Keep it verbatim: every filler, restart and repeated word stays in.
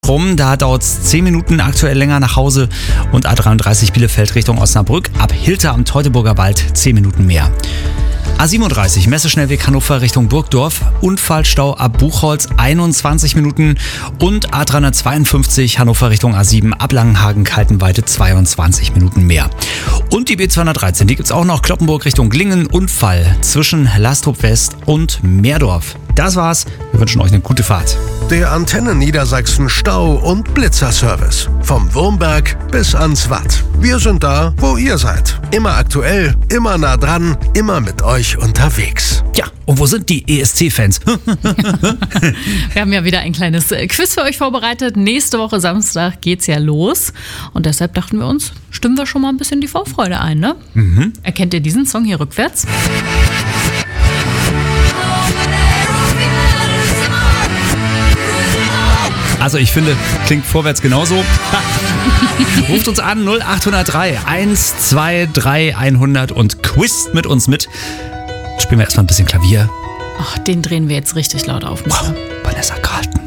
Rum, da dauert es zehn Minuten aktuell länger nach Hause und A dreiunddreißig Bielefeld Richtung Osnabrück. Ab Hilter am Teutoburger Wald zehn Minuten mehr. A siebenunddreißig Messeschnellweg Hannover Richtung Burgdorf, Unfallstau ab Buchholz einundzwanzig Minuten und A dreihundertzweiundfünfzig Hannover Richtung A sieben ab Langenhagen-Kaltenweite zweiundzwanzig Minuten mehr. Und die B zweihundertdreizehn, die gibt's auch noch Cloppenburg Richtung Glingen, Unfall zwischen Lastrup West und Meerdorf. Das war's, wir wünschen euch eine gute Fahrt. Der Antenne Niedersachsen Stau- und Blitzerservice. Vom Wurmberg bis ans Watt. Wir sind da, wo ihr seid. Immer aktuell, immer nah dran, immer mit euch unterwegs. Ja, und wo sind die E S C-Fans? Wir haben ja wieder ein kleines Quiz für euch vorbereitet. Nächste Woche Samstag geht's ja los. Und deshalb dachten wir uns, stimmen wir schon mal ein bisschen die Vorfreude ein, ne? Mhm. Erkennt ihr diesen Song hier rückwärts? Also ich finde, klingt vorwärts genauso. Ruft uns an null acht null drei eins zwei drei hundert und quizt mit uns mit. Spielen wir erstmal ein bisschen Klavier. Ach, den drehen wir jetzt richtig laut auf. Wow, Vanessa Carlton.